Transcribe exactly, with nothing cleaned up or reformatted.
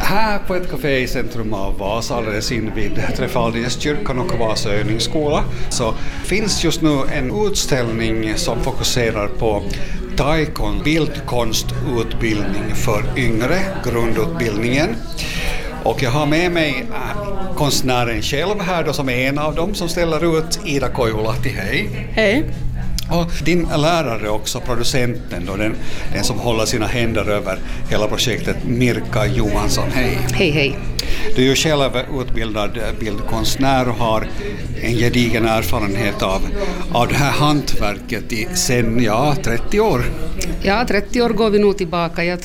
Här på ett café i centrum av Vasa, alldeles invid Trefaldighetskyrkan och Vasa övningsskola, så finns just nu en utställning som fokuserar på Taikon bildkonstutbildning för yngre, grundutbildningen. Och jag har med mig äh, konstnären själv här då, som är en av dem som ställer ut, Ida Koivulahti, hej. Hej. Och din lärare också, producenten då, den, den som håller sina händer över hela projektet, Mirka Johansson, hej. Hej, hej. Du är ju själv utbildad bildkonstnär och har en gedigen erfarenhet av, av det här hantverket i sen, ja, trettio år. Ja, trettio år går vi nog tillbaka. Jag